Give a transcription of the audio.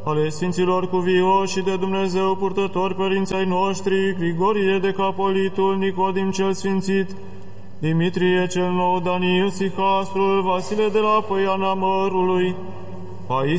ale Sfinților Cuvioși și de Dumnezeu purtători părinții ai noștri, Grigorie de Capolitul, Nicodim cel Sfințit, Dimitrie cel Nou, Daniil Sihastrul, Vasile de la Păiana Mărului,